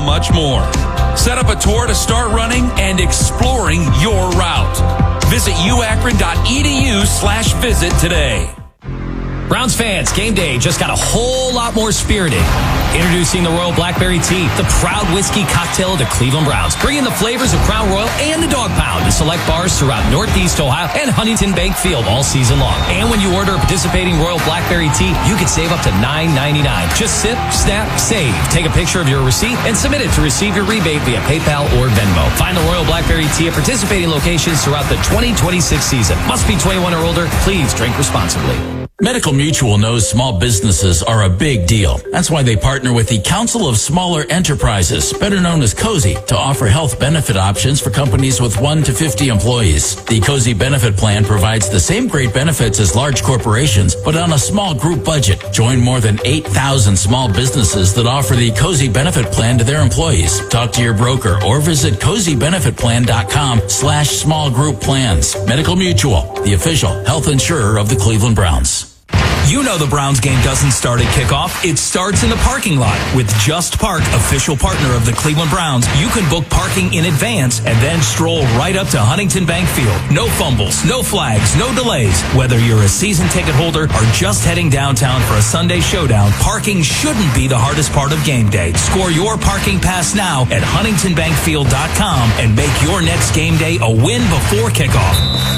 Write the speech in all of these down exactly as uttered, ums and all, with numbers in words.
much more. Set up a tour to start running and exploring your route. Visit u akron dot e d u slash visit today. Browns fans, game day just got a whole lot more spirited. Introducing the Royal Blackberry Tea, the proud whiskey cocktail of the Cleveland Browns, bringing the flavors of Crown Royal and the Dog Pound to select bars throughout Northeast Ohio and Huntington Bank Field all season long. And when you order a participating Royal Blackberry Tea, you can save up to nine ninety-nine. Just sip, snap, save. Take a picture of your receipt and submit it to receive your rebate via PayPal or Venmo. Find the Royal Blackberry Tea at participating locations throughout the twenty twenty-six season. Must be twenty-one or older. Please drink responsibly. Medical Mutual knows small businesses are a big deal. That's why they partner with the Council of Smaller Enterprises, better known as COSI, to offer health benefit options for companies with one to fifty employees. The COSI benefit plan provides the same great benefits as large corporations, but on a small group budget. Join more than eight thousand small businesses that offer the COSI benefit plan to their employees. Talk to your broker or visit cozy benefit plan dot com slash small group plans. Medical Mutual, the official health insurer of the Cleveland Browns. You know the Browns game doesn't start at kickoff. It starts in the parking lot. With Just Park, official partner of the Cleveland Browns, you can book parking in advance and then stroll right up to Huntington Bank Field. No fumbles, no flags, no delays. Whether you're a season ticket holder or just heading downtown for a Sunday showdown, parking shouldn't be the hardest part of game day. Score your parking pass now at huntington bank field dot com and make your next game day a win before kickoff.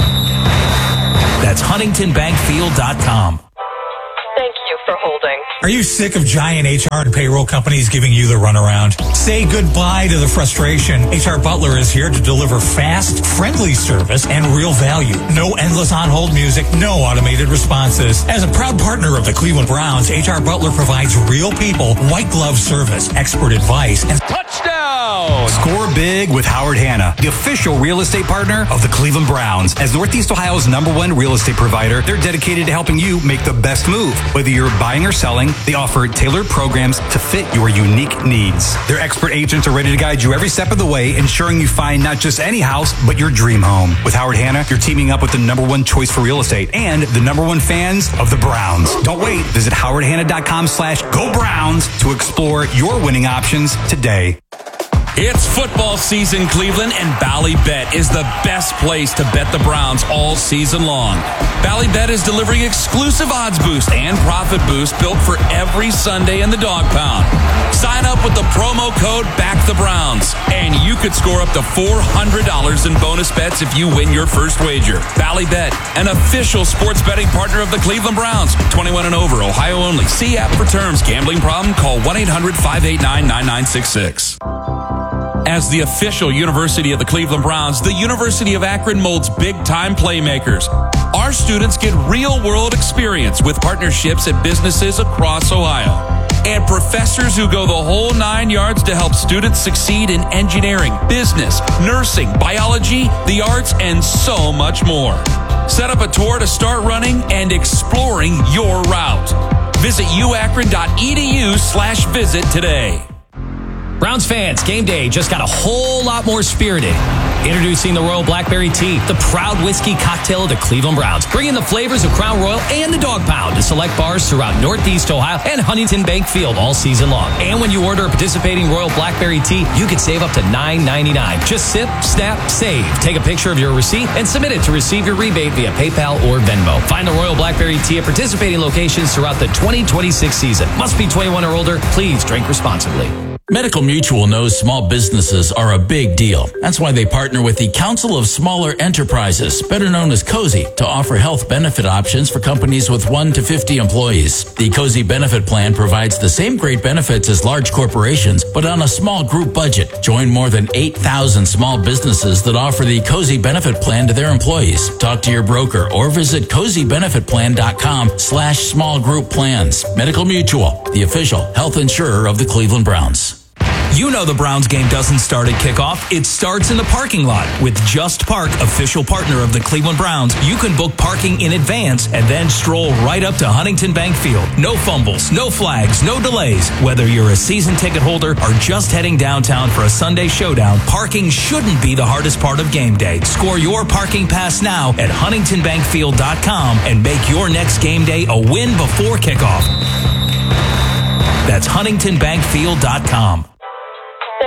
That's huntington bank field dot com. For holding. Are you sick of giant H R and payroll companies giving you the runaround? Say goodbye to the frustration. H R Butler is here to deliver fast, friendly service and real value. No endless on-hold music, no automated responses. As a proud partner of the Cleveland Browns, H R Butler provides real people, white glove service, expert advice, and touchdown! Score big with Howard Hanna, the official real estate partner of the Cleveland Browns. As Northeast Ohio's number one real estate provider, they're dedicated to helping you make the best move. Whether you're buying or selling, they offer tailored programs to fit your unique needs. Their expert agents are ready to guide you every step of the way, ensuring you find not just any house, but your dream home. With Howard Hanna, you're teaming up with the number one choice for real estate and the number one fans of the Browns. Don't wait. Visit howard hanna dot com slash go Browns to explore your winning options today. It's football season, Cleveland, and Ballybet is the best place to bet the Browns all season long. Ballybet is delivering exclusive odds boost and profit boost built for every Sunday in the Dog Pound. Sign up with the promo code BACKTHEBROWNS, and you could score up to four hundred dollars in bonus bets if you win your first wager. Ballybet, an official sports betting partner of the Cleveland Browns. twenty-one and over, Ohio only. See app for terms. Gambling problem? Call one eight hundred five eight nine nine nine six six. As the official university of the Cleveland Browns, the University of Akron molds big-time playmakers. Our students get real-world experience with partnerships at businesses across Ohio. And professors who go the whole nine yards to help students succeed in engineering, business, nursing, biology, the arts, and so much more. Set up a tour to start running and exploring your route. Visit u akron dot e d u slash visit today. Browns fans, game day just got a whole lot more spirited. Introducing the Royal Blackberry Tea, the proud whiskey cocktail of the Cleveland Browns, bringing the flavors of Crown Royal and the Dog Pound to select bars throughout Northeast Ohio and Huntington Bank Field all season long. And when you order a participating Royal Blackberry Tea, you can save up to nine ninety-nine. Just sip, snap, save. Take a picture of your receipt and submit it to receive your rebate via PayPal or Venmo. Find the Royal Blackberry Tea at participating locations throughout the twenty twenty-six season. Must be twenty-one or older. Please drink responsibly. Medical Mutual knows small businesses are a big deal. That's why they partner with the Council of Smaller Enterprises, better known as COSI, to offer health benefit options for companies with one to fifty employees. The COSI benefit plan provides the same great benefits as large corporations, but on a small group budget. Join more than eight thousand small businesses that offer the COSI benefit plan to their employees. Talk to your broker or visit cozy benefit plan dot com slash small group plans. Medical Mutual, the official health insurer of the Cleveland Browns. You know the Browns game doesn't start at kickoff. It starts in the parking lot. With Just Park, official partner of the Cleveland Browns, you can book parking in advance and then stroll right up to Huntington Bank Field. No fumbles, no flags, no delays. Whether you're a season ticket holder or just heading downtown for a Sunday showdown, parking shouldn't be the hardest part of game day. Score your parking pass now at huntington bank field dot com and make your next game day a win before kickoff. That's huntington bank field dot com.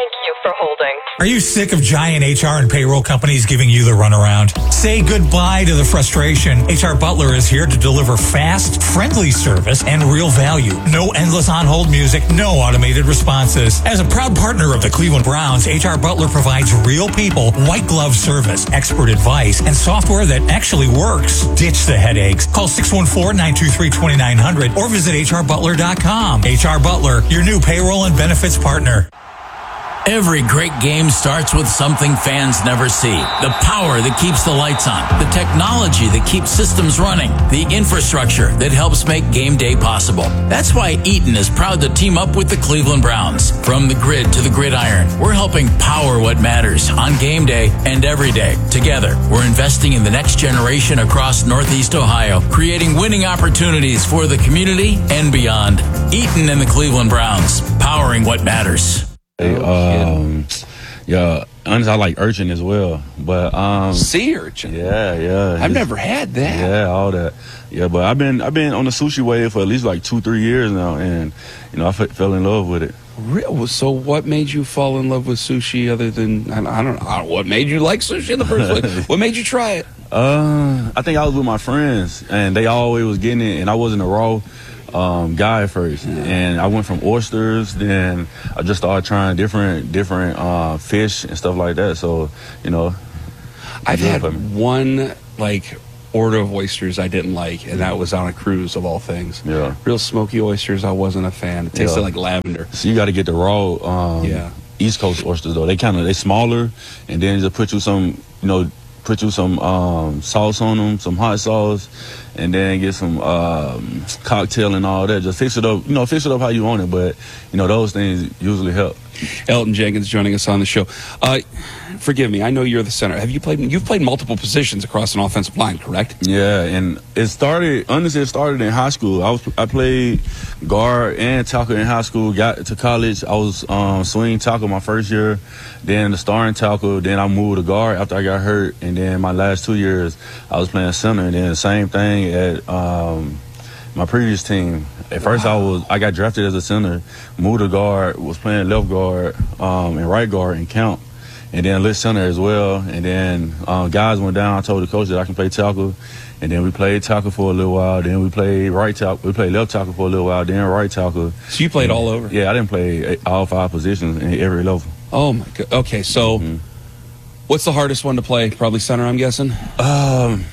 for holding. Are you sick of giant H R and payroll companies giving you the runaround? Say goodbye to the frustration. H R Butler is here to deliver fast, friendly service and real value. No endless on-hold music, no automated responses. As a proud partner of the Cleveland Browns, H R Butler provides real people, white glove service, expert advice, and software that actually works. Ditch the headaches. Call six one four, nine two three, two nine zero zero or visit H R Butler dot com. H R Butler, your new payroll and benefits partner. Every great game starts with something fans never see. The power that keeps the lights on, the technology that keeps systems running, the infrastructure that helps make game day possible. That's why Eaton is proud to team up with the Cleveland Browns. From the grid to the gridiron, we're helping power what matters on game day and every day. Together, we're investing in the next generation across Northeast Ohio, creating winning opportunities for the community and beyond. Eaton and the Cleveland Browns, powering what matters. Um, yeah, honestly, I like urchin as well, but um, sea urchin. Yeah, yeah. I've never had that. Yeah, all that. Yeah, but I've been I've been on the sushi wave for at least like two, three years now, and you know I f- fell in love with it. Real. So, what made you fall in love with sushi? Other than I don't, I don't know what made you like sushi in the first place. What made you try it? Uh, I think I was with my friends, and they always was getting it, and I wasn't a raw um, guy at first. Yeah. And I went from oysters, then I just started trying different different uh, fish and stuff like that. So, you know, I've had one like order of oysters I didn't like, and that was on a cruise of all things. Yeah, real smoky oysters. I wasn't a fan. It tasted yeah. like lavender. So you got to get the raw. Um, yeah. East Coast oysters though. They kind of they smaller, and then just put you some, you know. Put you some um, sauce on them, some hot sauce, and then get some um, cocktail and all that. Just fix it up, you know, fix it up how you want it. But, you know, those things usually help. Elton Jenkins joining us on the show. Uh, forgive me, I know you're the center. Have you played? You've played multiple positions across an offensive line, correct? Yeah, and it started. Honestly, it started in high school. I was I played guard and tackle in high school. Got to college, I was um, swing tackle my first year, then the starting tackle. Then I moved to guard after I got hurt, and then my last two years I was playing center. And then the same thing at um, my previous team. At first, wow. I was I got drafted as a center, moved to guard, was playing left guard um, and right guard in camp, and then left center as well. And then um, guys went down. I told the coach that I can play tackle, and then we played tackle for a little while. Then we played right tackle. We played left tackle for a little while. Then right tackle. So you played and, all over? Yeah, I didn't play all five positions in every level. Oh my god. Okay, so mm-hmm. what's the hardest one to play? Probably center, I'm guessing. Um.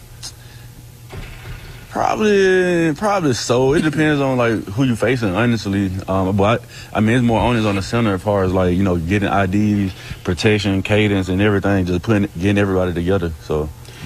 Probably, probably so. It depends on like who you facing, honestly. Um, but I, I mean, it's more onus on the center as far as like you know getting I Ds, protection, cadence, and everything. Just putting, getting everybody together. So,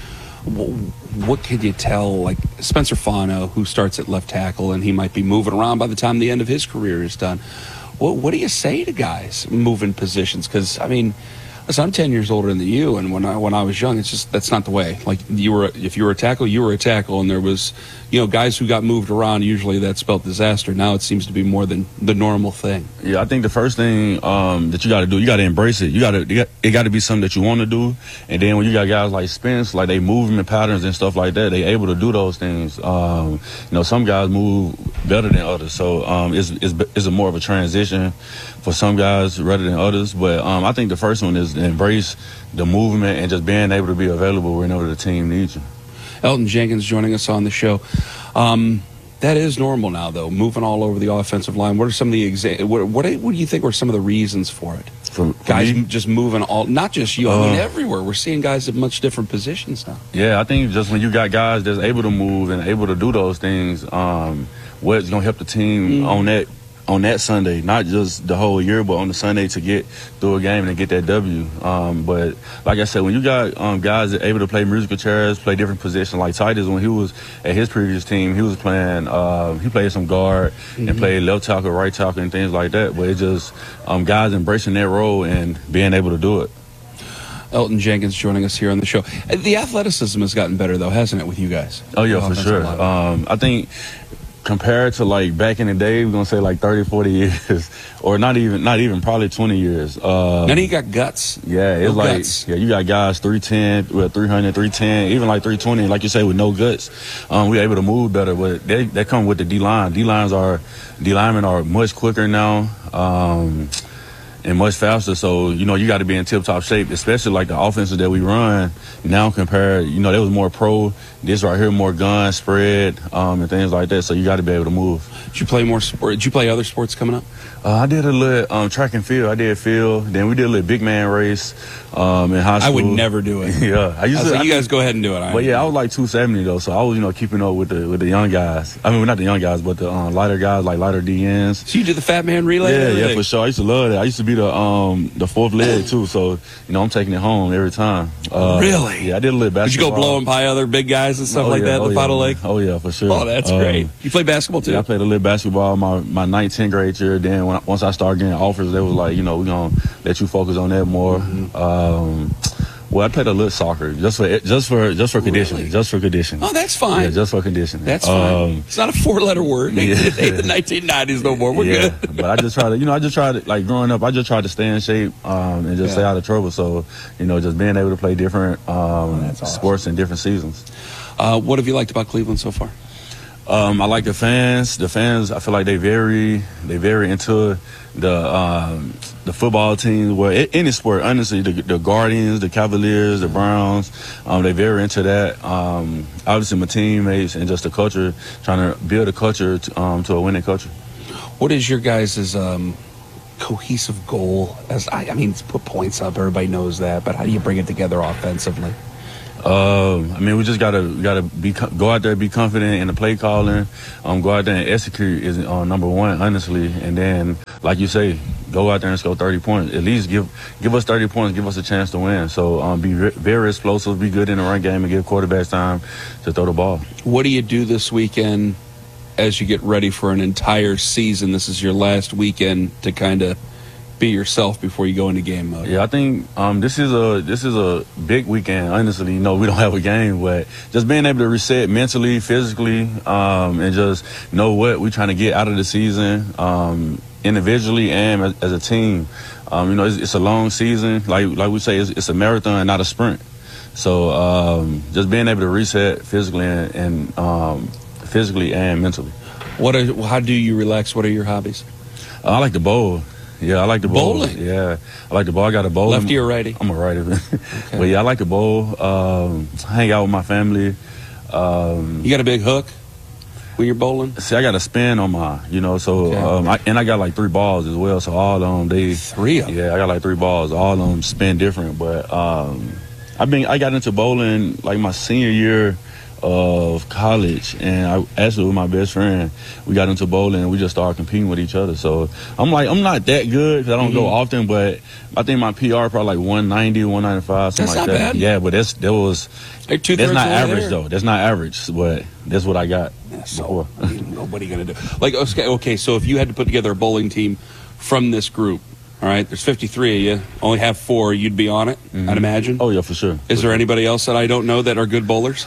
what could you tell like Spencer Fano, who starts at left tackle, and he might be moving around by the time the end of his career is done? What What do you say to guys moving positions? Because I mean. Listen, I'm ten years older than you, and when I when I was young, it's just that's not the way. Like you were, if you were a tackle, you were a tackle, and there was, you know, guys who got moved around. Usually, that spelled disaster. Now it seems to be more than the normal thing. Yeah, I think the first thing um, that you got to do, you got to embrace it. You got to, it got to be something that you want to do. And then when you got guys like Spence, like they movement patterns and stuff like that, they able to do those things. Um, you know, some guys move better than others, so um, it's, it's it's a more of a transition for some guys rather than others. But um, I think the first one is embrace the movement and just being able to be available whenever the team needs you. Elton Jenkins joining us on the show. Um, that is normal now, though, moving all over the offensive line. What are some of the exa- what, what, what do you think were some of the reasons for it? For, for guys me? just moving all, not just you, uh, I mean everywhere. We're seeing guys at much different positions now. Yeah, I think just when you got guys that's able to move and able to do those things, um, what's going to help the team mm. on that on that Sunday, not just the whole year, but on the Sunday to get through a game and get that W. Um, but like I said, when you got um, guys that are able to play musical chairs, play different positions, like Titus, when he was at his previous team, he was playing, uh, he played some guard mm-hmm. and played left tackle, right tackle, and things like that. But it's just um, guys embracing that role and being able to do it. Elton Jenkins joining us here on the show. The athleticism has gotten better, though, hasn't it, with you guys? Oh, yeah, for sure. Um, I think compared to like back in the day, we're gonna say like thirty, forty years, or not even, not even probably twenty years. Uh, now you got guts. Yeah, it's no like guts. yeah, you got guys three ten, well, three hundred, three ten, even like three twenty, like you say, with no guts. Um, we're able to move better, but they they come with the D line. D lines are D linemen are much quicker now. Um, and much faster. So, you know, you got to be in tip-top shape, especially like the offenses that we run now compared, you know, there was more pro. This right here, more gun, spread, um, and things like that. So you got to be able to move. Did you play more sport? Did you play other sports coming up? Uh, I did a little um, track and field. I did field. Then we did a little big man race um, in high school. I would never do it. yeah, I used I was to. like, I, you guys go ahead and do it. I but yeah, I was like two seventy though, so I was, you know, keeping up with the with the young guys. I mean, not the young guys, but the um, lighter guys, like lighter D Ns. So you did the fat man relay? Yeah, yeah, for sure. I used to love that. I used to be the um the fourth leg too, so you know I'm taking it home every time. Uh, really? Yeah, I did a little basketball. Did you go blowing by other big guys and stuff oh, like yeah, that oh, in the yeah, Powder Lake? Oh yeah, for sure. Oh, that's um, great. You play basketball too? Yeah, I played a little basketball my my ninth, tenth grade year. Then when I, once I started getting offers, they was like, you know, we're gonna let you focus on that more. Mm-hmm. Um, well, I played a little soccer just for just for just for conditioning, really? just for conditioning. Oh, that's fine. Yeah, just for conditioning. That's fine. Um, it's not a four-letter word. Yeah. It ain't the nineteen nineties no more. We're yeah, good. but I just try to, you know, I just try to, like growing up, I just tried to stay in shape um, and just Yeah. stay out of trouble. So, you know, just being able to play different um, Oh, awesome. sports in different seasons. Uh, what have you liked about Cleveland so far? Um, I like the fans. The fans, I feel like they very, they very into the um, the football teams. Well, a- any sport, honestly, the, the Guardians, the Cavaliers, the Browns, um, they very into that. Um, obviously, my teammates and just the culture, trying to build a culture to, um, to a winning culture. What is your guys' um, cohesive goal? As I, I mean, put points up. Everybody knows that, but how do you bring it together offensively? Um, I mean, we just gotta gotta be go out there, be confident in the play calling. Um, go out there and execute is uh, number one, honestly. And then, like you say, go out there and score thirty points. At least give give us thirty points, give us a chance to win. So um, be re- very explosive, be good in the run game, and give quarterbacks time to throw the ball. What do you do this weekend as you get ready for an entire season? This is your last weekend to kind of be yourself before you go into game mode. Yeah, I think um, this is a this is a big weekend. Honestly, you know, we don't have a game, but just being able to reset mentally, physically, um, and just know what we're trying to get out of the season, um, individually and as, as a team. Um, you know, it's, it's a long season. Like like we say, it's, it's a marathon, not a sprint. So um, just being able to reset physically and, and um, physically and mentally. What are, how do you relax? What are your hobbies? Uh, I like to bowl. Yeah, I like to bowl. Bowling? Yeah, I like to bowl. I got a bowl. Lefty or righty? I'm a righty. Okay. But yeah, I like to bowl. Um, hang out with my family. Um, You got a big hook when you're bowling? see, I got a spin on my, you know, so Okay. um, I, and I got like three balls as well. So all of them, they Three of them? Yeah, I got like three balls. All of them spin different. But um, I've been I got into bowling like my senior year of college, and I actually with my best friend, we got into bowling and we just started competing with each other. So I'm like, I'm not that good because I don't Mm-hmm. go often, but I think my P R probably like one ninety, one ninety-five, something That's like not that. bad. Yeah, but that's that was Like two that's thirds not of the way average there. though. That's not average, but that's what I got So, before. I mean, nobody gonna do. Like, okay, okay, so if you had to put together a bowling team from this group, all right, there's fifty-three of you, only have four, you'd be on it, I'd imagine. Oh yeah, for sure. Is there anybody else that I don't know that are good bowlers?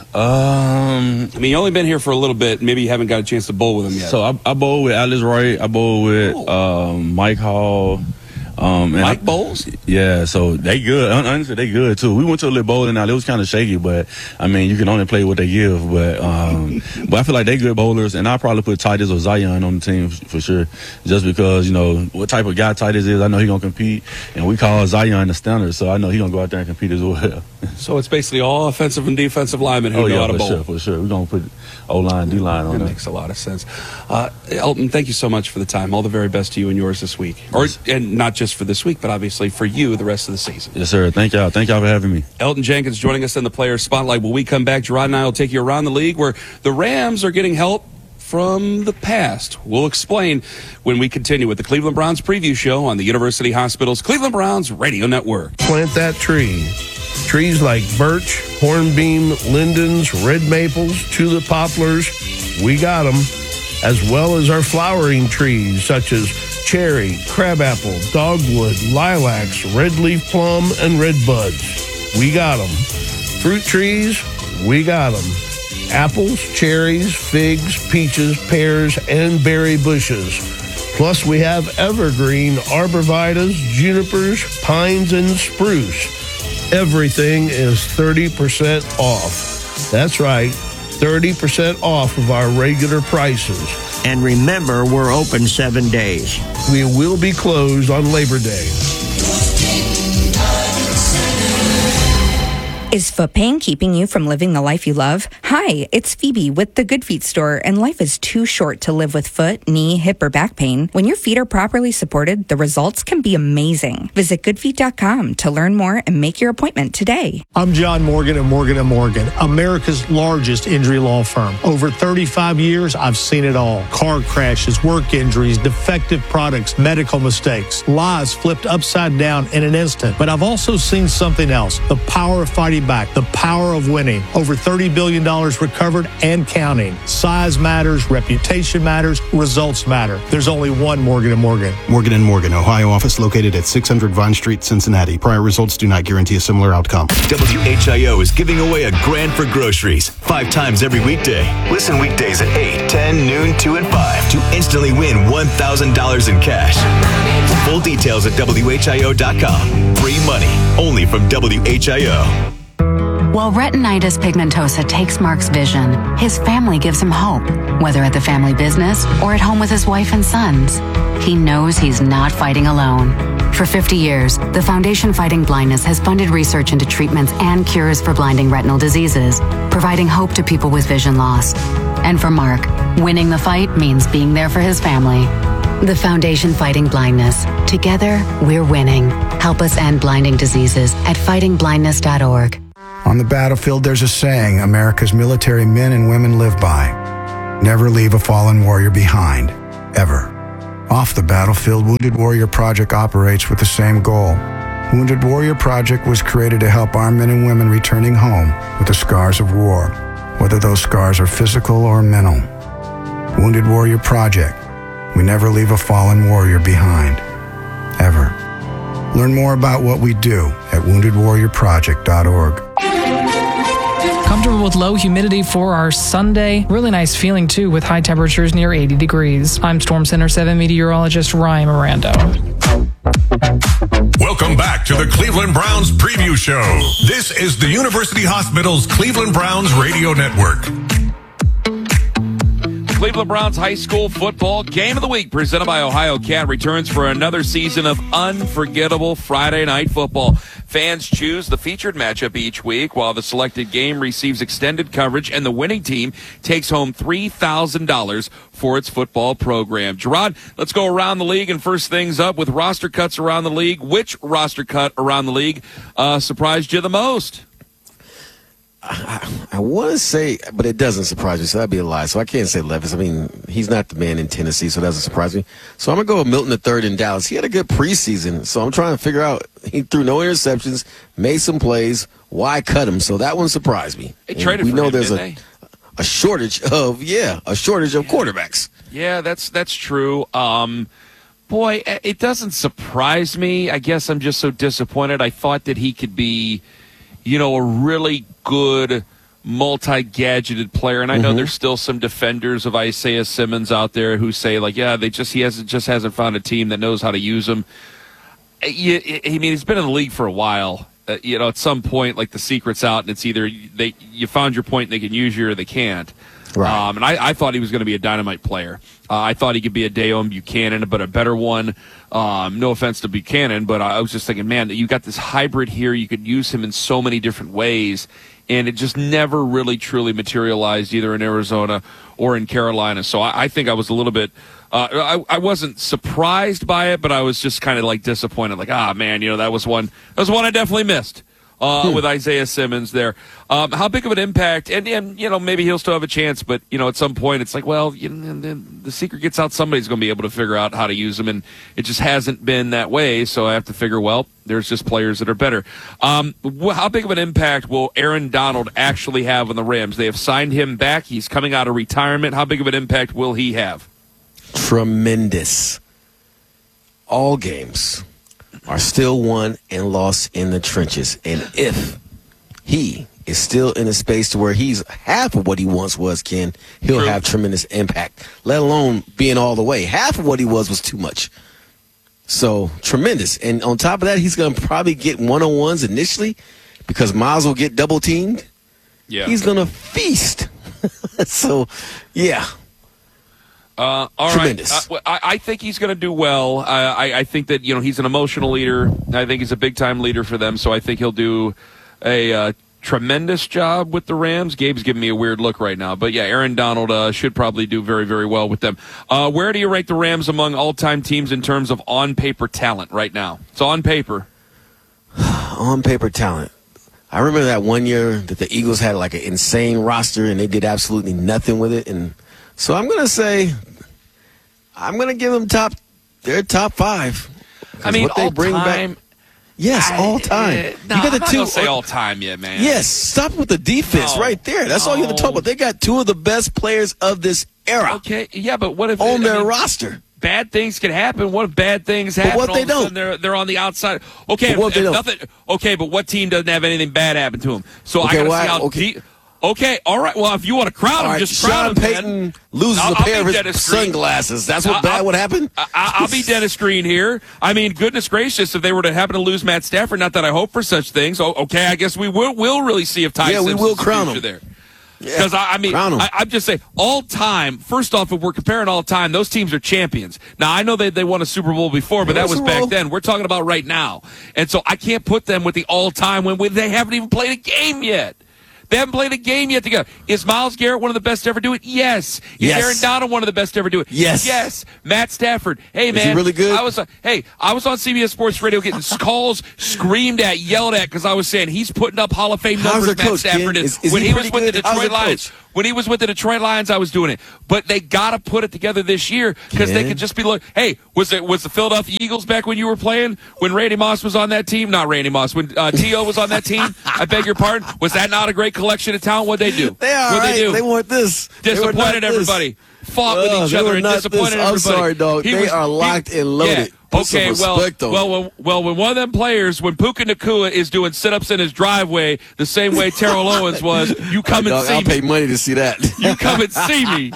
Um, I mean, you only been here for a little bit. Maybe you haven't got a chance to bowl with them yet. so I, I bowl with Alice Wright. I bowl with Oh. um, Mike Hall. Um, and Mike I- bowls? Yeah, so they good. Hon- Honestly, they good too. We went to a little bowling now. It was kind of shaky, but I mean, you can only play what they give. But um, but I feel like they good bowlers, and I'll probably put Titus or Zion on the team f- for sure, just because you know what type of guy Titus is. I know he gonna compete, and we call Zion the stunner, so I know he gonna go out there and compete as well. So it's basically all offensive and defensive linemen who oh know yeah, how to for bowl. sure, for sure. We gonna put O line, D line on That there. makes a lot of sense. Uh, Elton, thank you so much for the time. All the very best to you and yours this week. Or and not just for this week, but obviously for you the rest of the season. Yes, sir. Thank y'all. Thank y'all for having me. Elton Jenkins joining us in the Players Spotlight. When we come back, Gerard and I will take you around the league where the Rams are getting help from the past. We'll explain when we continue with the Cleveland Browns preview show on the University Hospital's Cleveland Browns Radio Network. Plant that tree. Trees like birch, hornbeam, lindens, red maples, tulip poplars, we got them. As well as our flowering trees such as cherry, crabapple, dogwood, lilacs, red leaf plum, and red buds. We got them. Fruit trees, we got them. Apples, cherries, figs, peaches, pears, and berry bushes. Plus, we have evergreen arborvitaes, junipers, pines, and spruce. Everything is thirty percent off. That's right, thirty percent off of our regular prices. And remember, we're open seven days. We will be closed on Labor Day. Is foot pain keeping you from living the life you love? Hi, it's Phoebe with the Good Feet store, and life is too short to live with foot, knee, hip, or back pain. When your feet are properly supported, the results can be amazing. Visit good feet dot com to learn more and make your appointment today. I'm John Morgan of Morgan and Morgan, America's largest injury law firm. Over thirty-five years, I've seen it all. Car crashes, work injuries, defective products, medical mistakes, lives flipped upside down in an instant. But I've also seen something else, the power of fighting back, the power of winning. Over thirty billion dollars recovered and counting. Size matters, reputation matters, results matter. There's only one Morgan and Morgan. Morgan and Morgan, Ohio office located at six hundred Vine Street, Cincinnati. Prior results do not guarantee a similar outcome. W H I O is giving away a grand for groceries five times every weekday. Listen weekdays at eight, ten, noon, two, and five to instantly win one thousand dollars in cash. Full details at W H I O dot com. Free money only from W H I O. While retinitis pigmentosa takes Mark's vision, his family gives him hope, whether at the family business or at home with his wife and sons. He knows he's not fighting alone. For fifty years, the Foundation Fighting Blindness has funded research into treatments and cures for blinding retinal diseases, providing hope to people with vision loss. And for Mark, winning the fight means being there for his family. The Foundation Fighting Blindness. Together, we're winning. Help us end blinding diseases at fighting blindness dot org. On the battlefield, there's a saying America's military men and women live by. Never leave a fallen warrior behind, ever. Off the battlefield, Wounded Warrior Project operates with the same goal. Wounded Warrior Project was created to help our men and women returning home with the scars of war, whether those scars are physical or mental. Wounded Warrior Project. We never leave a fallen warrior behind, ever. Learn more about what we do at wounded warrior project dot org. Comfortable with low humidity for our Sunday. Really nice feeling, too, with high temperatures near eighty degrees. I'm Storm Center seven meteorologist Ryan Miranda. Welcome back to the Cleveland Browns Preview Show. This is the University Hospital's Cleveland Browns Radio Network. Cleveland Browns High School Football Game of the Week, presented by Ohio Cat, returns for another season of unforgettable Friday night football. Fans choose the featured matchup each week, while the selected game receives extended coverage, and the winning team takes home three thousand dollars for its football program. Gerard, let's go around the league, and first things up with roster cuts around the league. Which roster cut around the league uh, surprised you the most? I, I want to say, but it doesn't surprise me, so that'd be a lie. So I can't say Levis. I mean, he's not the man in Tennessee, so it doesn't surprise me. So I'm going to go with Milton the third in Dallas. He had a good preseason, so I'm trying to figure out, he threw no interceptions, made some plays. Why cut him? So that one surprised me. They traded we for know him, there's didn't a, they? a shortage of, yeah, a shortage of quarterbacks. Yeah, that's that's true. Um, boy, it doesn't surprise me. I guess I'm just so disappointed. I thought that he could be, you know, a really good multi-gadgeted player, and I know mm-hmm. there's still some defenders of Isaiah Simmons out there who say, like, yeah, they just he hasn't just hasn't found a team that knows how to use him. I mean, he's been in the league for a while. Uh, you know, at some point, like, the secret's out, and it's either they you found your point and they can use you, or they can't. Right. Um, and I, I thought he was going to be a dynamite player. Uh, I thought he could be a Dayon Buchanan, but a better one. Um, no offense to Buchanan, but I was just thinking, man, you got this hybrid here. You could use him in so many different ways, and it just never really truly materialized either in Arizona or in Carolina. So I, I think I was a little bit uh, I, I wasn't surprised by it, but I was just kind of like disappointed. Like, ah, man, you know, that was one that was one I definitely missed. Uh, hmm. With Isaiah Simmons there. Um, how big of an impact, and, and, you know, maybe he'll still have a chance, but, you know, at some point it's like, well, you know, the, the secret gets out, somebody's going to be able to figure out how to use him, and it just hasn't been that way, so I have to figure, well, there's just players that are better. Um, wh- how big of an impact will Aaron Donald actually have on the Rams? They have signed him back. He's coming out of retirement. How big of an impact will he have? Tremendous. All games are still won and lost in the trenches. And if he is still in a space to where he's half of what he once was, Ken, he'll True. have tremendous impact, let alone being all the way. Half of what he was was too much. So, tremendous. And on top of that, he's going to probably get one-on-ones initially because Miles will get double-teamed. Yeah. He's going to feast. So, yeah. Uh, all Tremendous. right. Uh, well, I, I think he's going to do well. Uh, I, I think that you know he's an emotional leader. I think he's a big time leader for them. So I think he'll do a uh, tremendous job with the Rams. Gabe's giving me a weird look right now, but yeah, Aaron Donald uh, should probably do very, very well with them. Uh, where do you rank the Rams among all-time teams in terms of on-paper talent right now? It's on paper. On paper talent. I remember that one year that the Eagles had like an insane roster and they did absolutely nothing with it. And so I'm going to say, I'm going to give them top, they're top five. I mean, what they all bring time. Back, yes, I, all time. Uh, no, you got the I'm not two. gonna say all time yet, man. Yes, stop with the defense No, right there. That's all you have to talk about. They got two of the best players of this era. Okay, yeah, but what if on I their mean, roster? Bad things can happen. What if bad things happen? But what all they of a sudden don't? They're they're on the outside. Okay, But what if, they if don't? nothing. Okay, but what team doesn't have anything bad happen to them? So Okay, I gotta well, see how okay. deep. Okay, all right. Well, if you want to crowd All them, right, just crowd Sean them. Payton man. loses I'll- a I'll pair be of Dennis his Green. sunglasses. That's what I'll- bad would happen? I, I'll be Dennis Green here. I mean, goodness gracious, if they were to happen to lose Matt Stafford, not that I hope for such things. Oh, okay, I guess we will will really see if Ty Yeah, we Simpson's will the crown future him. there. Because I, I mean, crown 'em. I, I'm just saying, all time. First off, if we're comparing all time, those teams are champions. Now I know they they won a Super Bowl before, but Yeah, that was Super back Bowl. then. We're talking about right now, and so I can't put them with the all time when we, they haven't even played a game yet. They haven't played a game yet together. Is Myles Garrett one of the best to ever do it? Yes. Is Yes. Aaron Donald one of the best to ever do it? Yes. Yes. Matt Stafford. Hey, Is man. he really good? I was, uh, hey, I was on C B S Sports Radio getting calls screamed at, yelled at because I was saying he's putting up Hall of Fame How's numbers. their Matt coach, Stafford Ken? is. Is- is when he he was pretty with the good? How's Detroit their Lions. coach? When he was with the Detroit Lions, I was doing it. But they got to put it together this year because they Ken? could just be like, hey, was it was the Philadelphia Eagles back when you were playing? When Randy Moss was on that team? Not Randy Moss. When uh, T O was on that team? I beg your pardon? Was that not a great collection of talent? What'd they do? They are What'd right. they do? They want this. They were not Disappointed this. everybody. Fought with Oh, each they other were and not disappointed this. I'm everybody. sorry, dog. He They was- are he- locked and loaded. Yeah. Put some Okay, well, respect on well, well, well, when one of them players, when Puka Nakua is doing sit-ups in his driveway the same way Terrell Owens was, you come and Dog, see I'll me. pay money to see that. You come and see me.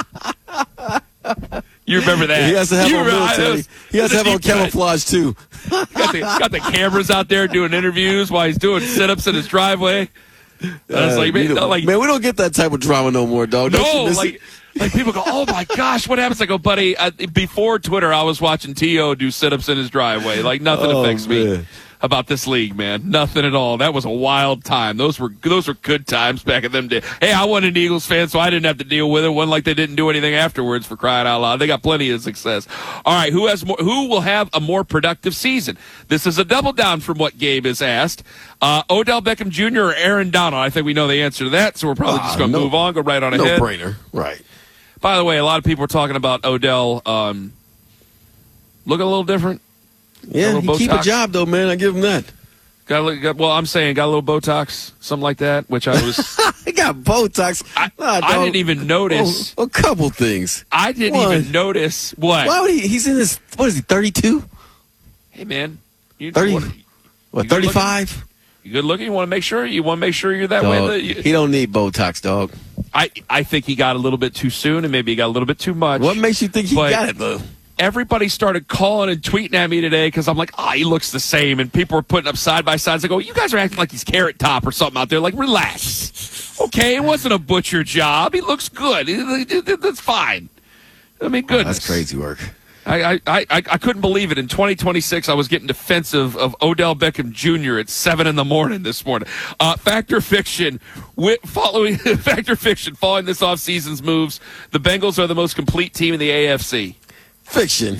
You remember that? He has to have you on remember- military. was- He has to have on deep cut. camouflage too. Got the, got the cameras out there doing interviews while he's doing sit-ups in his driveway. I was Uh, like, you man, know- like, man, we don't get that type of drama no more, dog. Don't you no, miss like, it? like people go, oh my gosh, what happens? I go, buddy, uh, before Twitter, I was watching T O do sit-ups in his driveway. Like nothing Oh, affects me man. about this league, man. Nothing at all. That was a wild time. Those were those were good times back in them days. Hey, I wasn't an Eagles fan, so I didn't have to deal with it. Wasn't like they didn't do anything afterwards, for crying out loud. They got plenty of success. All right, who has more? Who will have a more productive season? This is a double down from what Gabe has asked. Uh, Odell Beckham Junior or Aaron Donald? I think we know the answer to that, so we're probably Ah, just going to no- move on, go right on No ahead. brainer. Right. By the way, a lot of people are talking about Odell um, looking a little different. Yeah, A he little keep a Botox. job though, man. I give him that. Got, a little- got well, I'm saying got a little Botox, something like that, which I was. He got Botox. I, Nah, I dog. didn't even notice. Oh, a couple things. I didn't One. even notice what. Why would he? He's in his. What is he? Thirty-two. Hey man, you Thirty. What, What? you good looking? Thirty-five. You good looking? You want to make sure you want to make sure you're that way. Dog, That you- he don't need Botox, dog. I I think he got a little bit too soon, and maybe he got a little bit too much. What makes you think he But- got it though? Everybody started calling and tweeting at me today because I'm like, ah, he looks the same. And people were putting up side by sides. I go, you guys are acting like he's Carrot Top or something out there. Like, relax. Okay, it wasn't a butcher job. He looks good. That's fine. I mean, goodness. That's crazy work. I, I, I, I couldn't believe it. In twenty twenty-six, I was getting defensive of Odell Beckham Junior at seven in the morning this morning. Uh, Fact or Fiction, wi- following Fact or Fiction, following this offseason's moves, the Bengals are the most complete team in the A F C. Fiction.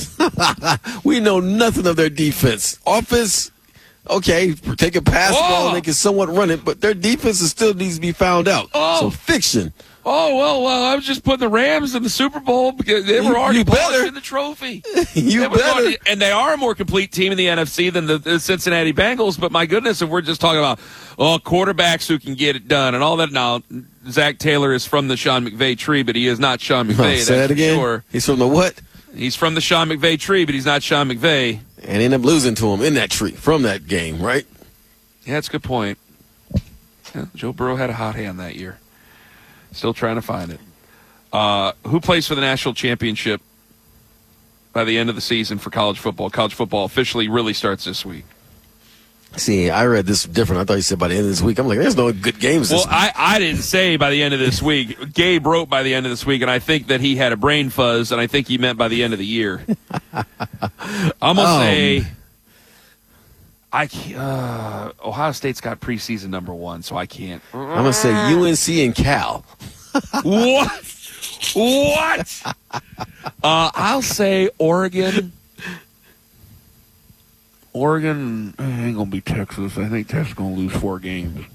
We know nothing of their defense. Offense, okay, take a pass Oh. ball and they can somewhat run it, but their defense is still needs to be found out. Oh. So fiction. Oh, well, well, I was just putting the Rams in the Super Bowl because they were You- already you better. polishing the trophy. You They were better. going- and they are a more complete team in the N F C than the, the Cincinnati Bengals. But my goodness, if we're just talking about oh quarterbacks who can get it done and all that, now Zach Taylor is from the Sean McVay tree, but he is not Sean McVay. Oh, that's say that for again. Sure. He's from the what? He's from the Sean McVay tree, but he's not Sean McVay. And end up losing to him in that tree from that game, right? Yeah, that's a good point. Yeah, Joe Burrow had a hot hand that year. Still trying to find it. Uh, who plays for the national championship by the end of the season for college football? College football officially really starts this week. See, I read this different. I thought you said by the end of this week. I'm like, there's no good games this Well, I, I didn't say by the end of this week. Gabe wrote by the end of this week, and I think that he had a brain fuzz, and I think he meant by the end of the year. I'm going to Um, say I can't, uh, Ohio State's got preseason number one, so I can't. I'm going to say U N C and Cal. What? What? Uh, I'll say Oregon. Oregon eh, ain't going to be Texas. I think Texas is going to lose four games.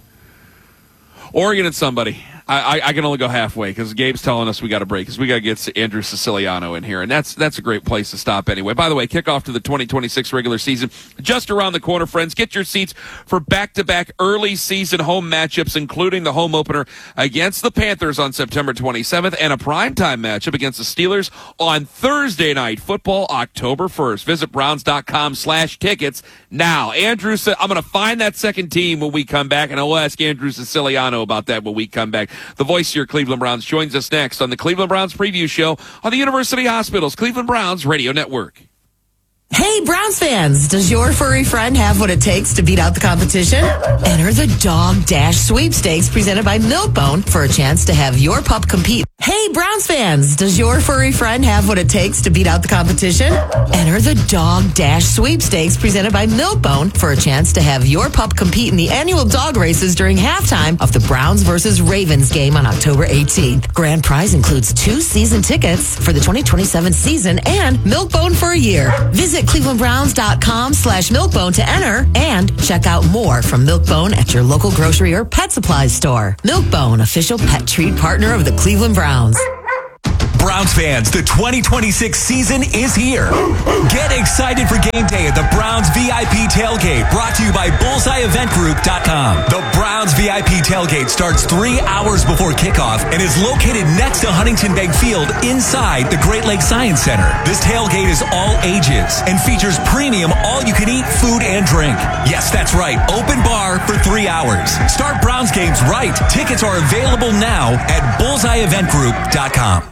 Oregon and somebody. I, I, I can only go halfway because Gabe's telling us we got to break because we got to get Andrew Siciliano in here, and that's that's a great place to stop anyway. By the way, kickoff to the twenty twenty-six regular season just around the corner, friends. Get your seats for back-to-back early season home matchups, including the home opener against the Panthers on September twenty-seventh and a primetime matchup against the Steelers on Thursday night football, October first. Visit Browns.com slash tickets now. Andrew, I'm going to find that second team when we come back, and I'll ask Andrew Siciliano about that when we come back. The voice of your Cleveland Browns joins us next on the Cleveland Browns Preview Show on the University Hospital's Cleveland Browns Radio Network. Hey, Browns fans, does your furry friend have what it takes to beat out the competition? Enter the Dog Dash Sweepstakes presented by Milk-Bone for a chance to have your pup compete. Hey, Browns fans, does your furry friend have what it takes to beat out the competition? Enter the Dog Dash Sweepstakes presented by Milk-Bone for a chance to have your pup compete in the annual dog races during halftime of the Browns versus Ravens game on October eighteenth. Grand prize includes two season tickets for the twenty twenty-seven season and Milk-Bone for a year. Visit clevelandbrowns.com slash milkbone to enter and check out more from Milk-Bone at your local grocery or pet supplies store. Milk-Bone, official pet treat partner of the Cleveland Browns. Browns fans, the twenty twenty-six season is here. Get excited for game day at the Browns V I P Tailgate, brought to you by bullseye event group dot com. The Browns V I P Tailgate starts three hours before kickoff and is located next to Huntington Bank Field inside the Great Lakes Science Center. This tailgate is all ages and features premium all-you-can-eat food and drink. Yes, that's right, open bar for three hours. Start Browns games right. Tickets are available now at bullseye event group dot com.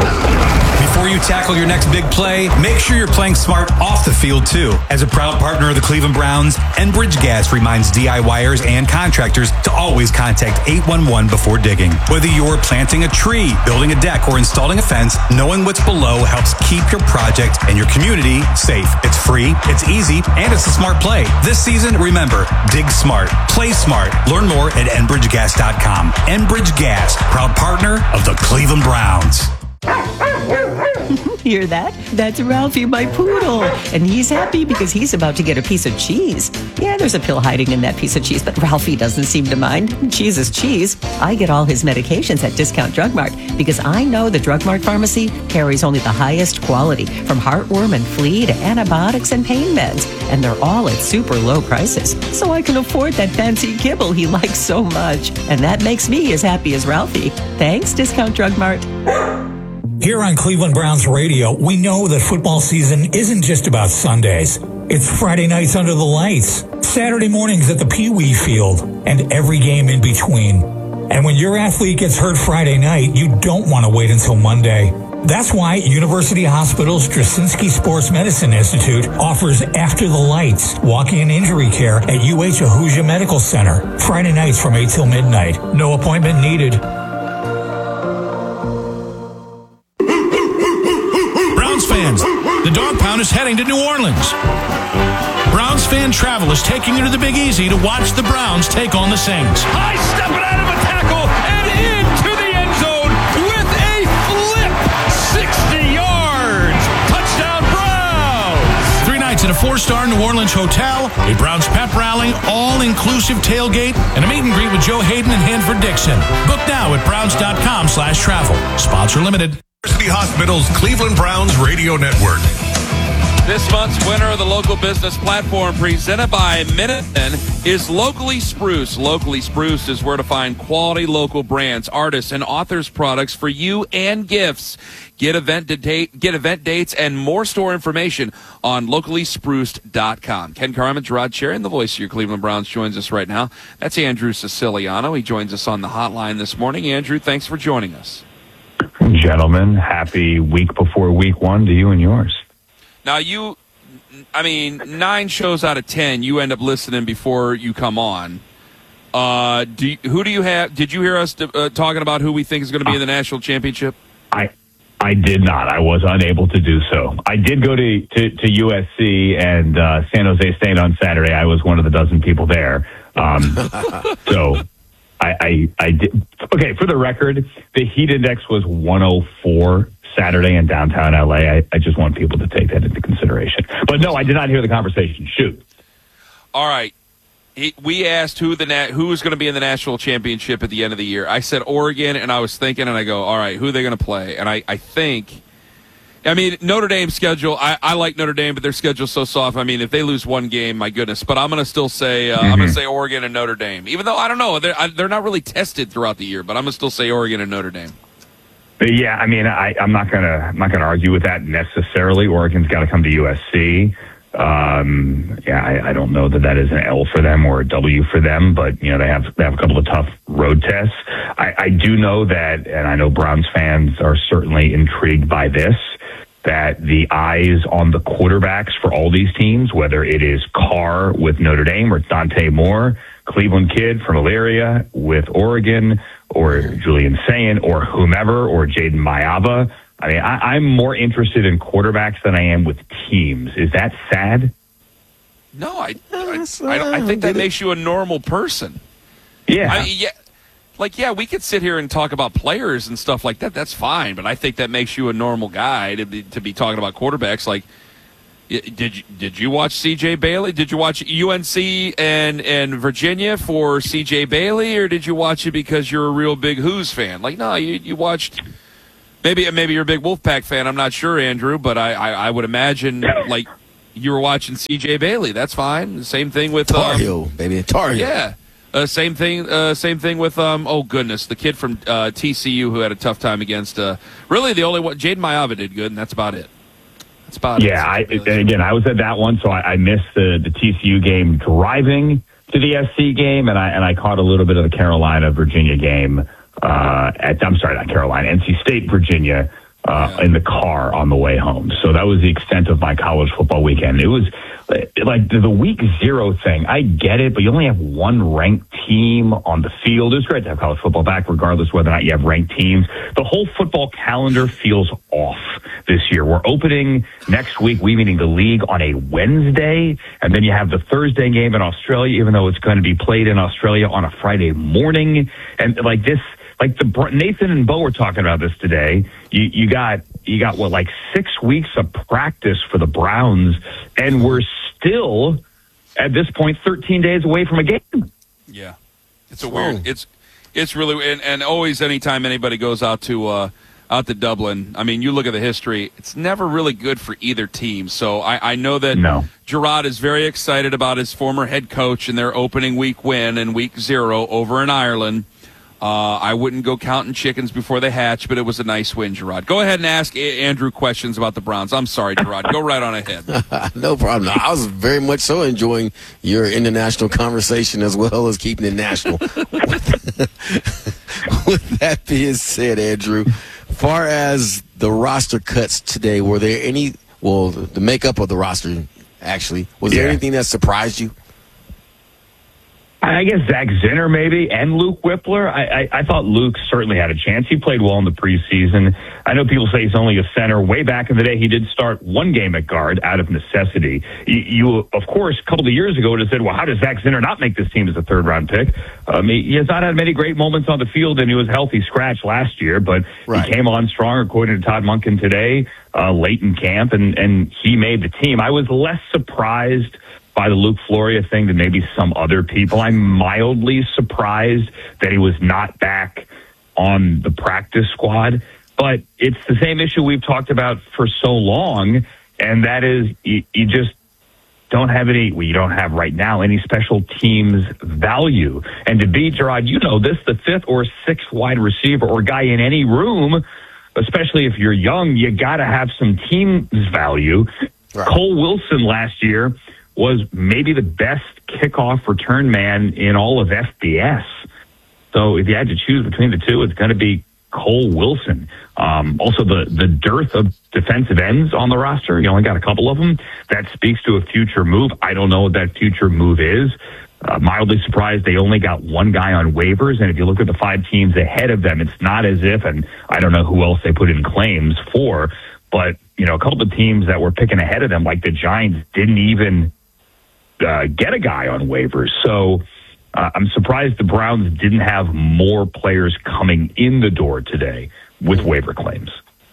Before you tackle your next big play, make sure you're playing smart off the field, too. As a proud partner of the Cleveland Browns, Enbridge Gas reminds DIYers and contractors to always contact eight one one before digging. Whether you're planting a tree, building a deck, or installing a fence, knowing what's below helps keep your project and your community safe. It's free, it's easy, and it's a smart play. This season, remember, dig smart, play smart. Learn more at enbridge gas dot com. Enbridge Gas, proud partner of the Cleveland Browns. Hear that? That's Ralphie, my poodle. And he's happy because he's about to get a piece of cheese. Yeah, there's a pill hiding in that piece of cheese, but Ralphie doesn't seem to mind. Cheese is cheese. I get all his medications at Discount Drug Mart because I know the Drug Mart pharmacy carries only the highest quality, from heartworm and flea to antibiotics and pain meds. And they're all at super low prices. So I can afford that fancy kibble he likes so much. And that makes me as happy as Ralphie. Thanks, Discount Drug Mart. Here on Cleveland Browns Radio, we know that football season isn't just about Sundays. It's Friday nights under the lights, Saturday mornings at the Pee Wee Field, and every game in between. And when your athlete gets hurt Friday night, you don't want to wait until Monday. That's why University Hospital's Straczynski Sports Medicine Institute offers After the Lights, walk-in injury care at U H Ahuja Medical Center, Friday nights from eight till midnight. No appointment needed. Fans, the Dog Pound is heading to New Orleans. Browns Fan Travel is taking you to the Big Easy to watch the Browns take on the Saints. High stepping out of a tackle and into the end zone with a flip. sixty yards. Touchdown Browns. Three nights at a four-star New Orleans hotel, a Browns pep rally, all-inclusive tailgate, and a meet and greet with Joe Hayden and Hanford Dixon. Book now at browns.com slash travel. Sponsor limited. University Hospital's Cleveland Browns Radio Network. This month's winner of the local business platform presented by Minutemen is Locally Spruce. Locally Spruce is where to find quality local brands, artists, and authors' products for you and gifts. Get event date, get event dates and more store information on locally spruced dot com. Ken Carman, Gerard Cherry, the voice of your Cleveland Browns, joins us right now. That's Andrew Siciliano. He joins us on the hotline this morning. Andrew, thanks for joining us. Gentlemen, happy week before week one to you and yours. Now, you I mean, nine shows out of ten, you end up listening before you come on. Uh, do you, who do you have? Did you hear us uh, talking about who we think is going to be in the national championship? I I did not. I was unable to do so. I did go to to, to U S C and uh, San Jose State on Saturday. I was one of the dozen people there. Um, so I, I I did. Okay, for the record, the heat index was one oh four Saturday in downtown L A. I, I just want people to take that into consideration. But no, I did not hear the conversation. Shoot. All right. We asked who the na- who was going to be in the national championship at the end of the year. I said Oregon, and I was thinking, and I go, all right, who are they going to play? And I, I think, I mean, Notre Dame's schedule, I, I like Notre Dame, but their schedule's so soft. I mean, if they lose one game, my goodness. But I'm going to still say, uh, mm-hmm. I'm going to say Oregon and Notre Dame. Even though, I don't know, they're, I, they're not really tested throughout the year, but I'm going to still say Oregon and Notre Dame. Yeah, I mean, I, I'm not going to I'm not going to argue with that necessarily. Oregon's got to come to U S C. Um, yeah, I, I don't know that that is an L for them or a W for them, but you know they have they have a couple of tough road tests. I, I do know that, and I know Browns fans are certainly intrigued by this, that the eyes on the quarterbacks for all these teams, whether it is Carr with Notre Dame or Dante Moore, Cleveland kid from Elyria with Oregon, or Julian Sayin, or whomever, or Jaden Mayaba. I mean, I, I'm more interested in quarterbacks than I am with teams. Is that sad? No, I I, I, don't, I think that makes you a normal person. Yeah. I, yeah. Like, yeah, we could sit here and talk about players and stuff like that. That's fine, but I think that makes you a normal guy to be to be talking about quarterbacks. Like, did you, did you watch C J Bailey? Did you watch U N C and, and Virginia for C J Bailey, or did you watch it because you're a real big Who's fan? Like, no, you, you watched... Maybe maybe you're a big Wolfpack fan. I'm not sure, Andrew, but I, I, I would imagine like you were watching C J Bailey. That's fine. Same thing with Tar um, Heel, baby. Tar Heel. Yeah. Uh, same thing. Uh, same thing with um. Oh goodness, the kid from uh, T C U who had a tough time against. Uh, really, the only one. Jaden Mayava did good, and that's about it. That's about yeah, it. Yeah. Again, I was at that one, so I, I missed the, the T C U game driving to the S C game, and I and I caught a little bit of the Carolina Virginia game. Uh, at, I'm sorry, not Carolina, N C State, Virginia, uh, yeah. in the car on the way home. So that was the extent of my college football weekend. It was like the, the week zero thing. I get it, but you only have one ranked team on the field. It's great to have college football back, regardless whether or not you have ranked teams. The whole football calendar feels off this year. We're opening next week. We meeting the league on a Wednesday, and then you have the Thursday game in Australia, even though it's going to be played in Australia on a Friday morning. And like this, Like the Nathan and Bo were talking about this today. You, you got you got what like six weeks of practice for the Browns, and we're still at this point thirteen days away from a game. Yeah, it's a weird. It's it's really and, and always anytime anybody goes out to uh, out to Dublin. I mean, you look at the history. It's never really good for either team. So I, I know that no. Gerard is very excited about his former head coach and their opening week win in week zero over in Ireland. Uh, I wouldn't go counting chickens before they hatch, but it was a nice win, Gerard. Go ahead and ask a- Andrew questions about the Browns. I'm sorry, Gerard. Go right on ahead. No problem. I was very much so enjoying your international conversation as well as keeping it national. With that being said, Andrew, far as the roster cuts today, were there any, well, the makeup of the roster, actually, was yeah. there anything that surprised you? I guess Zach Zinner maybe, and Luke Whippler. I, I, I thought Luke certainly had a chance. He played well in the preseason. I know people say he's only a center. Way back in the day, he did start one game at guard out of necessity. You, you of course, a couple of years ago would have said, well, how does Zach Zinner not make this team as a third-round pick? Um, he, he has not had many great moments on the field, and he was healthy scratch last year, but right. he came on strong, according to Todd Monken today, uh, late in camp, and, and he made the team. I was less surprised by the Luke Floria thing than maybe some other people. I'm mildly surprised that he was not back on the practice squad, but it's the same issue we've talked about for so long, and that is you, you just don't have any, well, you don't have right now any special teams value. And to be, Gerard, you know this, the fifth or sixth wide receiver or guy in any room, especially if you're young, you got to have some team's value. Right. Cole Wilson last year was maybe the best kickoff return man in all of F B S. So if you had to choose between the two, it's going to be Cole Wilson. Um, also, the, the dearth of defensive ends on the roster. You only got a couple of them. That speaks to a future move. I don't know what that future move is. Uh, mildly surprised they only got one guy on waivers. And if you look at the five teams ahead of them, it's not as if, and I don't know who else they put in claims for, but, you know, a couple of teams that were picking ahead of them, like the Giants, didn't even uh, get a guy on waivers. So uh, I'm surprised the Browns didn't have more players coming in the door today with waiver claims.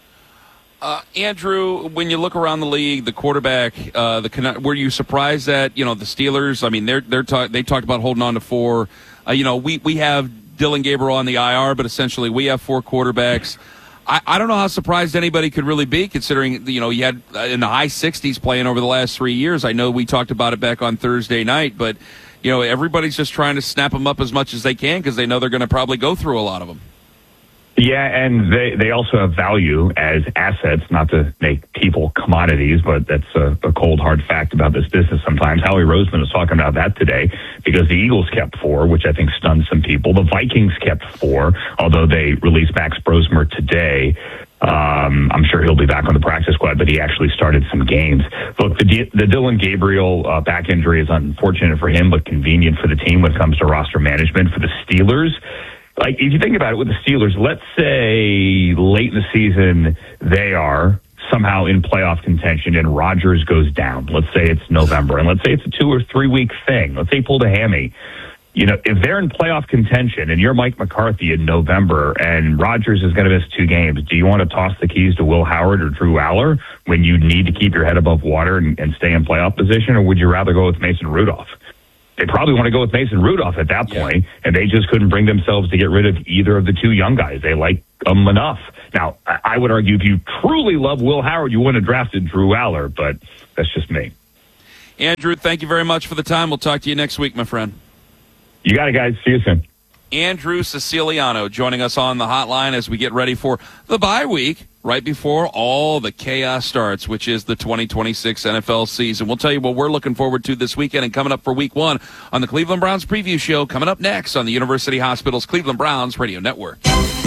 Uh, Andrew, when you look around the league, the quarterback, uh, the were you surprised that, you know, the Steelers? I mean, they're they're talk, they talked about holding on to four. Uh, you know, we we have Dylan Gabriel on the I R, but essentially we have four quarterbacks. I, I don't know how surprised anybody could really be, considering, you know, you had in the high sixties playing over the last three years. I know we talked about it back on Thursday night, but you know, everybody's just trying to snap them up as much as they can because they know they're going to probably go through a lot of them. Yeah, and they, they also have value as assets, not to make people commodities, but that's a, a cold, hard fact about this business sometimes. Howie Roseman was talking about that today because the Eagles kept four, which I think stunned some people. The Vikings kept four, although they released Max Brosmer today. Um, I'm sure he'll be back on the practice squad, but he actually started some games. Look, the, the Dylan Gabriel uh, back injury is unfortunate for him, but convenient for the team when it comes to roster management. For the Steelers, like, if you think about it with the Steelers, let's say late in the season they are somehow in playoff contention and Rodgers goes down. Let's say it's November, and let's say it's a two or three week thing. Let's say he pulled a hammy. You know, if they're in playoff contention and you're Mike McCarthy in November and Rodgers is going to miss two games, do you want to toss the keys to Will Howard or Drew Aller when you need to keep your head above water and, and stay in playoff position, or would you rather go with Mason Rudolph? They probably want to go with Mason Rudolph at that point, and they just couldn't bring themselves to get rid of either of the two young guys. They like them enough. Now, I would argue if you truly love Will Howard, you wouldn't have drafted Drew Aller, but that's just me. Andrew, thank you very much for the time. We'll talk to you next week, my friend. You got it, guys. See you soon. Andrew Siciliano joining us on the hotline as we get ready for the bye week right before all the chaos starts, which is the twenty twenty-six N F L season. We'll tell you what we're looking forward to this weekend and coming up for week one on the Cleveland Browns preview show, coming up next on the University Hospital's Cleveland Browns radio network.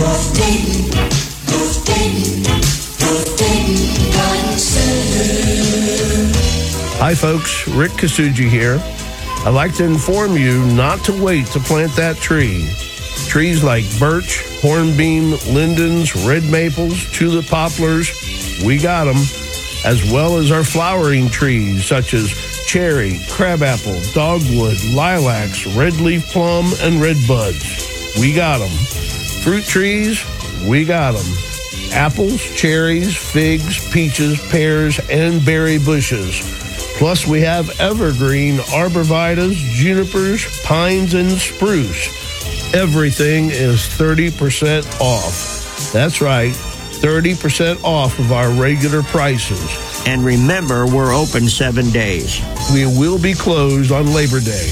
Hi, folks. Rick Kasuji here. I'd like to inform you not to wait to plant that tree. Trees like birch, hornbeam, lindens, red maples, tulip poplars, we got them, as well as our flowering trees such as cherry, crabapple, dogwood, lilacs, red leaf plum, and red buds. We got them. Fruit trees, we got them. Apples, cherries, figs, peaches, pears, and berry bushes. Plus, we have evergreen arborvitaes, junipers, pines, and spruce. Everything is thirty percent off. That's right, thirty percent off of our regular prices. And remember, we're open seven days. We will be closed on Labor Day.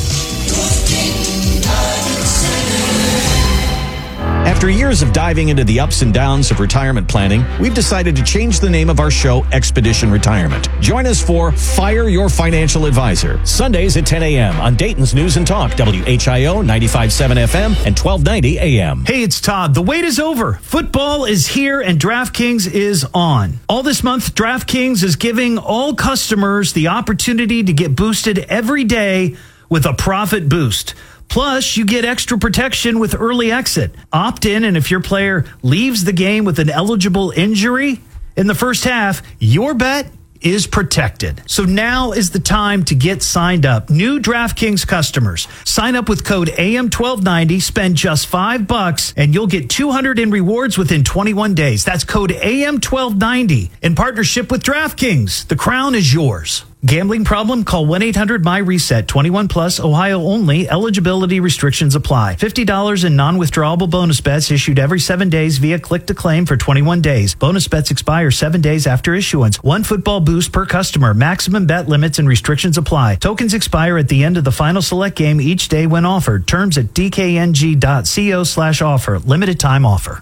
After years of diving into the ups and downs of retirement planning, we've decided to change the name of our show, Expedition Retirement. Join us for Fire Your Financial Advisor, Sundays at ten a.m. on Dayton's News and Talk, W H I O ninety-five point seven F M and twelve ninety A M. Hey, it's Todd. The wait is over. Football is here and DraftKings is on. All this month, DraftKings is giving all customers the opportunity to get boosted every day with a profit boost. Plus, you get extra protection with early exit. Opt in, and if your player leaves the game with an eligible injury in the first half, your bet is protected. So now is the time to get signed up. New DraftKings customers, sign up with code A M twelve ninety, spend just five bucks, and you'll get two hundred in rewards within twenty-one days. That's code A M twelve ninety in partnership with DraftKings. The crown is yours. Gambling problem? Call one eight hundred M Y reset. twenty-one plus, Ohio only. Eligibility restrictions apply. fifty dollars in non-withdrawable bonus bets issued every seven days via click to claim for twenty-one days. Bonus bets expire seven days after issuance. One football boost per customer. Maximum bet limits and restrictions apply. Tokens expire at the end of the final select game each day when offered. Terms at d k n g dot co slash offer. Limited time offer.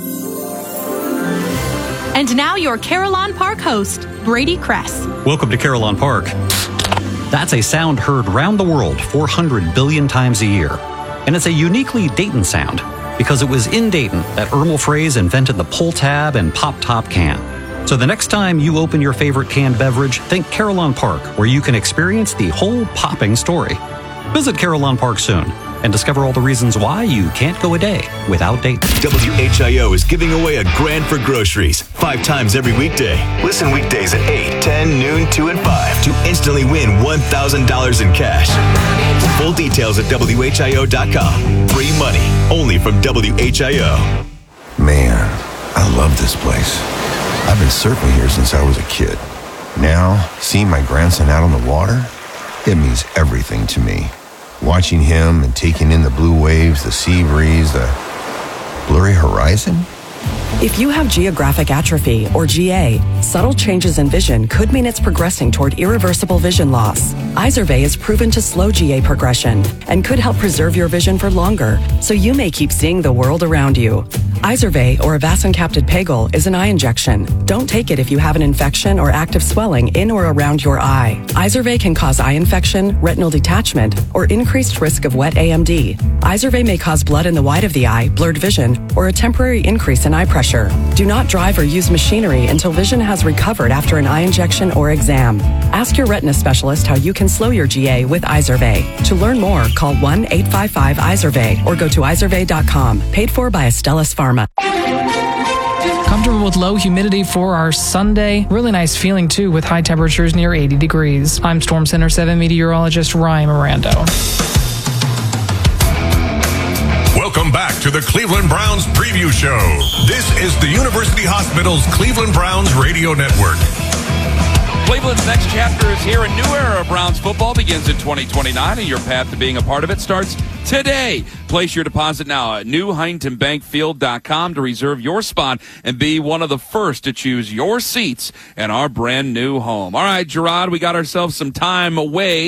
And now your Carillon Park host, Brady Kress. Welcome to Carillon Park. That's a sound heard round the world four hundred billion times a year. And it's a uniquely Dayton sound. because it was in Dayton that Ermal Fraze invented the pull tab and pop top can. So the next time you open your favorite canned beverage, think Carillon Park, where you can experience the whole popping story. Visit Carillon Park soon and discover all the reasons why you can't go a day without Dayton. W H I O is giving away a grand for groceries five times every weekday. Listen weekdays at eight, ten, noon, two, and five to instantly win one thousand dollars in cash. Full details at W H I O dot com. Free money only from W H I O. Man, I love this place. I've been surfing here since I was a kid. Now, seeing my grandson out on the water, it means everything to me. Watching him and taking in the blue waves, the sea breeze, the blurry horizon. If you have geographic atrophy, or G A, subtle changes in vision could mean it's progressing toward irreversible vision loss. Izervay is proven to slow G A progression and could help preserve your vision for longer, so you may keep seeing the world around you. Izervay, or avacincaptad pegol, is an eye injection. Don't take it if you have an infection or active swelling in or around your eye. Izervay can cause eye infection, retinal detachment, or increased risk of wet A M D. Izervay may cause blood in the white of the eye, blurred vision, or a temporary increase in eye pressure. Do not drive or use machinery until vision has recovered after an eye injection or exam. Ask your retina specialist how you can slow your G A with Izervay. To learn more, call one eight five five Izervay or go to izervay dot com. Paid for by Astellas Pharma. Comfortable with low humidity for our Sunday. Really nice feeling, too, with high temperatures near eighty degrees. I'm Storm Center seven meteorologist Ryan Mirando. Welcome back to the Cleveland Browns Preview Show. This is the University Hospital's Cleveland Browns Radio Network. Cleveland's next chapter is here. A new era of Browns football begins in twenty twenty-nine, and your path to being a part of it starts today. Place your deposit now at new huntington bank field dot com to reserve your spot and be one of the first to choose your seats in our brand new home. All right, Gerard, we got ourselves some time away.